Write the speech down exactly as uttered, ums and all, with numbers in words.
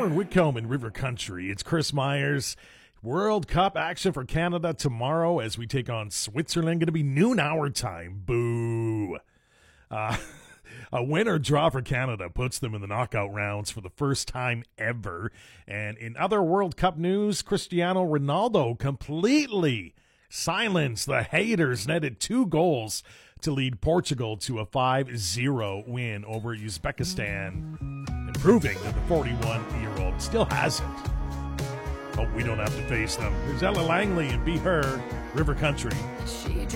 in Whitcomb in River Country. It's Chris Myers. World Cup action for Canada tomorrow as we take on Switzerland. Going to be noon hour time. Boo. Uh, a win or draw for Canada puts them in the knockout rounds for the first time ever. And in other World Cup news, Cristiano Ronaldo completely silenced the haters, netted two goals to lead Portugal to a five zero win over Uzbekistan, and proving that the forty-one-year-old still hasn't. Hope we don't have to face them. There's Ella Langley and Be Her, River Country. She